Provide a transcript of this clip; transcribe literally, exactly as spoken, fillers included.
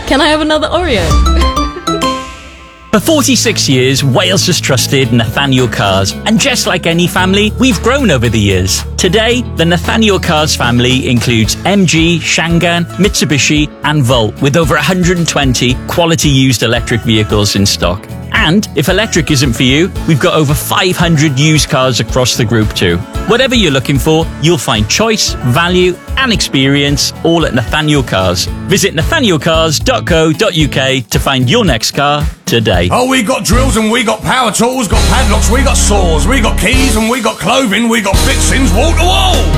Can I have another Oreo? For forty-six years, Wales has trusted Nathaniel Cars, and just like any family, we've grown over the years. Today, the Nathaniel Cars family includes M G, Shangan, Mitsubishi and Volt, with over one hundred twenty quality used electric vehicles in stock. And if electric isn't for you, we've got over five hundred used cars across the group too. Whatever you're looking for, you'll find choice, value and experience all at Nathaniel Cars. Visit nathaniel cars dot co dot uk to find your next car today. Oh, we got drills and we got power tools, got padlocks, we got saws, we got keys and we got clothing, we got fixings wall to wall.